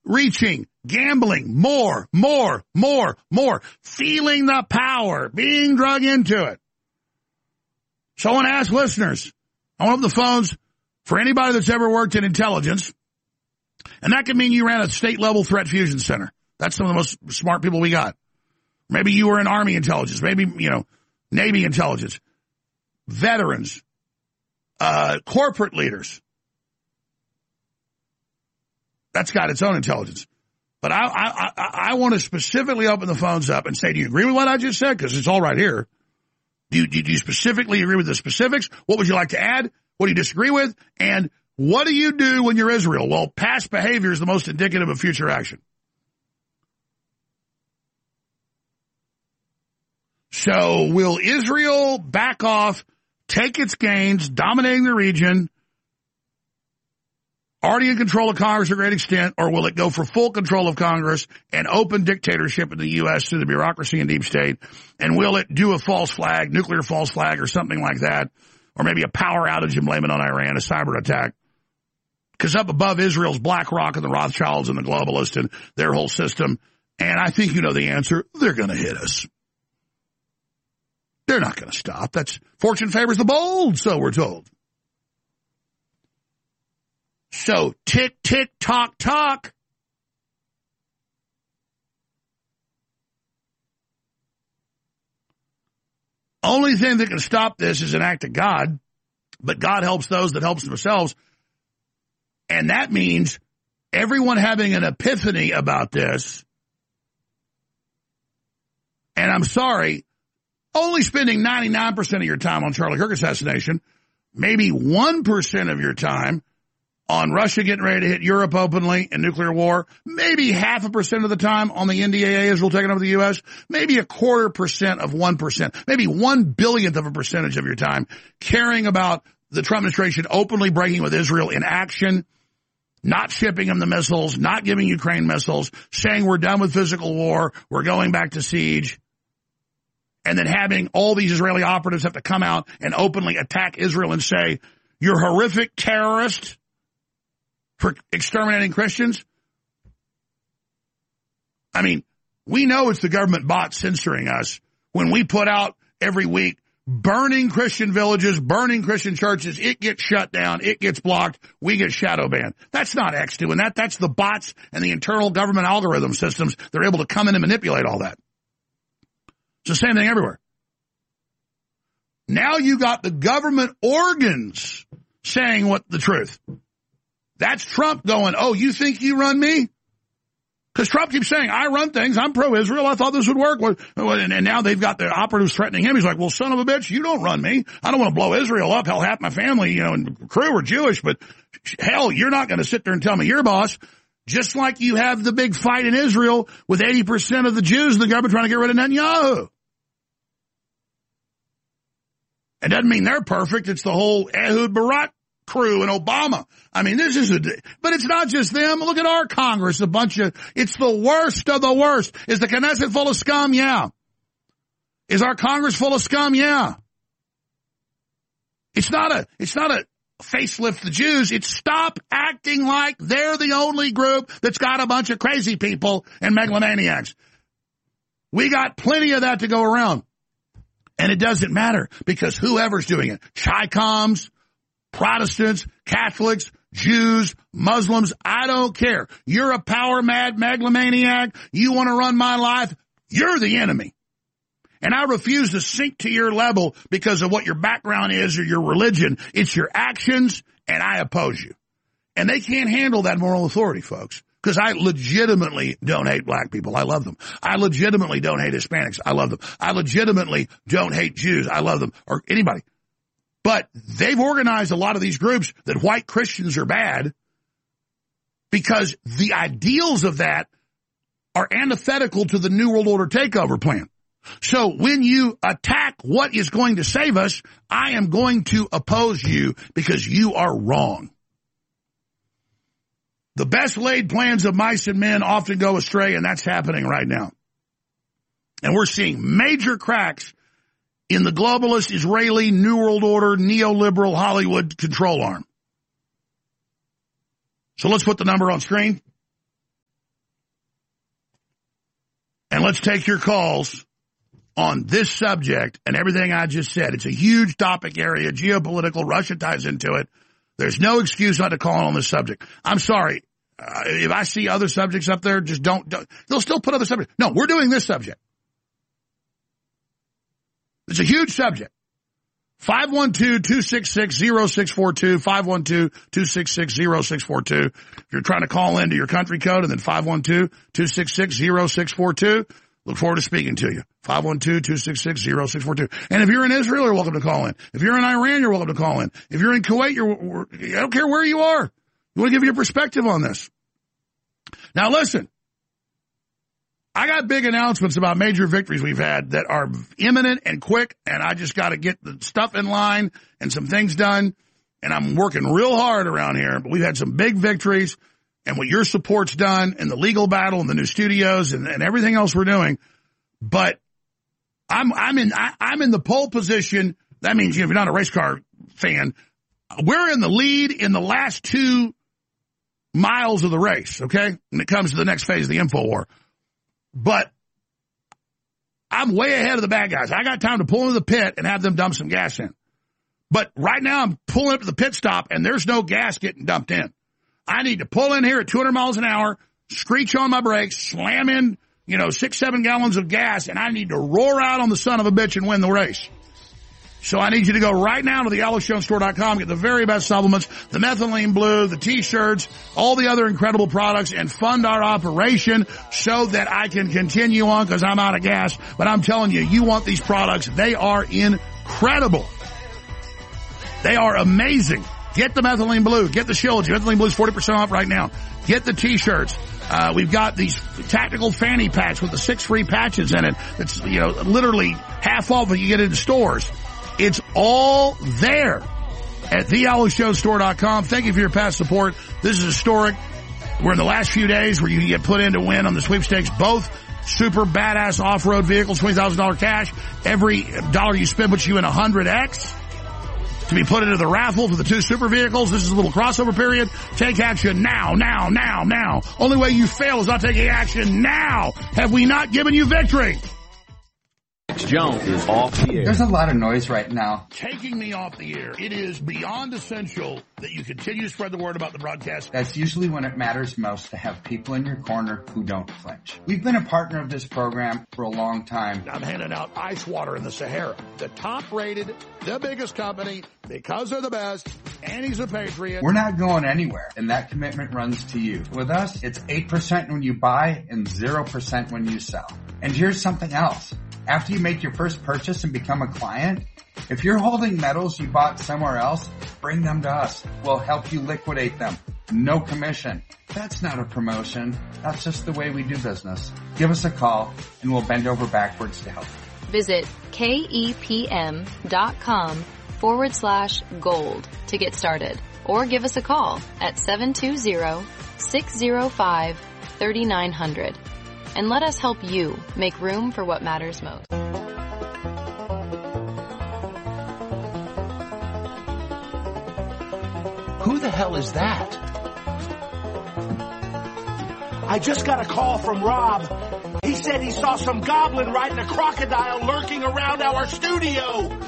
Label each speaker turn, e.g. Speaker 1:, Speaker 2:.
Speaker 1: reaching, gambling, more, feeling the power, being drug into it. So I want to ask listeners, I want to open the phones for anybody that's ever worked in intelligence, and that could mean you ran a state-level threat fusion center. That's some of the most smart people we got. Maybe you were in Army intelligence, maybe, Navy intelligence, veterans, corporate leaders. That's got its own intelligence. But I want to specifically open the phones up and say, do you agree with what I just said? Because it's all right here. Do you specifically agree with the specifics? What would you like to add? What do you disagree with? And what do you do when you're Israel? Well, past behavior is the most indicative of future action. So will Israel back off, take its gains, dominating the region, already in control of Congress to a great extent, or will it go for full control of Congress and open dictatorship in the U.S. through the bureaucracy and deep state? And will it do a false flag, nuclear false flag or something like that? Or maybe a power outage and blame it on Iran, a cyber attack? Because up above Israel's BlackRock and the Rothschilds and the globalists and their whole system. And I think you know the answer. They're going to hit us. They're not going to stop. That's fortune favors the bold, so we're told. So tick, tick, tock, tock. Only thing that can stop this is an act of God, but God helps those that helps themselves. And that means everyone having an epiphany about this. And I'm sorry, only spending 99% of your time on Charlie Kirk assassination, maybe 1% of your time on Russia getting ready to hit Europe openly in nuclear war, maybe 0.5% of the time on the NDAA, Israel taking over the U.S., maybe 0.25% of 1%, maybe 1/1000th of a percentage of your time caring about the Trump administration openly breaking with Israel in action, not shipping them the missiles, not giving Ukraine missiles, saying we're done with physical war, we're going back to siege, and then having all these Israeli operatives have to come out and openly attack Israel and say, you're horrific terrorists for exterminating Christians. I mean, we know it's the government bot censoring us when we put out every week burning Christian villages, burning Christian churches. It gets shut down. It gets blocked. We get shadow banned. That's not X doing that. That's the bots and the internal government algorithm systems. They're able to come in and manipulate all that. It's the same thing everywhere. Now you got the government organs saying what the truth. That's Trump going, oh, you think you run me? Because Trump keeps saying, I run things. I'm pro-Israel. I thought this would work. And now they've got the operatives threatening him. He's like, well, son of a bitch, you don't run me. I don't want to blow Israel up. Hell, half my family, and crew are Jewish. But hell, you're not going to sit there and tell me you're boss. Just like you have the big fight in Israel with 80% of the Jews in the government trying to get rid of Netanyahu. It doesn't mean they're perfect. It's the whole Ehud Barak crew and Obama. I mean, but it's not just them. Look at our Congress, it's the worst of the worst. Is the Knesset full of scum? Yeah. Is our Congress full of scum? Yeah. It's not a facelift the Jews. It's stop acting like they're the only group that's got a bunch of crazy people and megalomaniacs. We got plenty of that to go around. And it doesn't matter because whoever's doing it, Chi-Coms, Protestants, Catholics, Jews, Muslims, I don't care. You're a power-mad megalomaniac. You want to run my life. You're the enemy. And I refuse to sink to your level because of what your background is or your religion. It's your actions, and I oppose you. And they can't handle that moral authority, folks. Because I legitimately don't hate black people. I love them. I legitimately don't hate Hispanics. I love them. I legitimately don't hate Jews. I love them. Or anybody. But they've organized a lot of these groups that white Christians are bad because the ideals of that are antithetical to the New World Order takeover plan. So when you attack what is going to save us, I am going to oppose you because you are wrong. The best laid plans of mice and men often go astray, and that's happening right now. And we're seeing major cracks in the globalist, Israeli, New World Order, neoliberal Hollywood control arm. So let's put the number on screen. And let's take your calls on this subject and everything I just said. It's a huge topic area, geopolitical. Russia ties into it. There's no excuse not to call on this subject. I'm sorry. If I see other subjects up there, just don't. They'll still put other subjects. No, we're doing this subject. It's a huge subject. 512-266-0642, 512-266-0642. If you're trying to call into your country code, and then 512-266-0642. Look forward to speaking to you. 512-266-0642. And if you're in Israel, you're welcome to call in. If you're in Iran, you're welcome to call in. If you're in Kuwait, I don't care where you are. You want to give your perspective on this. Now listen, I got big announcements about major victories we've had that are imminent and quick, and I just got to get the stuff in line and some things done, and I'm working real hard around here. But we've had some big victories, and what your support's done, and the legal battle, and the new studios, and everything else we're doing. But I'm in the pole position. That means, if you're not a race car fan, we're in the lead in the last 2 miles of the race, okay? When it comes to the next phase of the InfoWar. But I'm way ahead of the bad guys. I got time to pull into the pit and have them dump some gas in. But right now I'm pulling up to the pit stop and there's no gas getting dumped in. I need to pull in here at 200 miles an hour, screech on my brakes, slam in, 6-7 gallons of gas, and I need to roar out on the son of a bitch and win the race. So I need you to go right now to the YellowStoneStore.com, get the very best supplements, the methylene blue, the T-shirts, all the other incredible products, and fund our operation so that I can continue on because I'm out of gas. But I'm telling you, you want these products. They are incredible. They are amazing. Get the methylene blue. Get the shields. Methylene blue is 40% off right now. Get the T-shirts. We've got these tactical fanny packs with the 6 free patches in it. It's, literally half off when you get into stores. It's all there at TheYellowStoneStore.com. Thank you for your past support. This is historic. We're in the last few days where you can get put in to win on the sweepstakes. Both super badass off-road vehicles, $20,000 cash. Every dollar you spend puts you in 100X to be put into the raffle for the 2 super vehicles. This is a little crossover period. Take action now. Only way you fail is not taking action now. Have we not given you victory?
Speaker 2: Jones is off the air.
Speaker 3: There's a lot of noise right now.
Speaker 1: Taking me off the air. It is beyond essential that you continue to spread the word about the broadcast.
Speaker 3: That's usually when it matters most to have people in your corner who don't flinch. We've been a partner of this program for a long time.
Speaker 1: I'm handing out ice water in the Sahara. The top rated, the biggest company, because they're the best, and he's a patriot.
Speaker 3: We're not going anywhere, and that commitment runs to you. With us, it's 8% when you buy and 0% when you sell. And here's something else. After you make your first purchase and become a client, if you're holding metals you bought somewhere else, bring them to us. We'll help you liquidate them. No commission. That's not a promotion. That's just the way we do business. Give us a call and we'll bend over backwards to help.
Speaker 4: Visit KEPM.com/gold to get started, or give us a call at 720-605-3900. And let us help you make room for what matters most.
Speaker 5: Who the hell is that? I just got a call from Rob. He said he saw some goblin riding a crocodile lurking around our studio.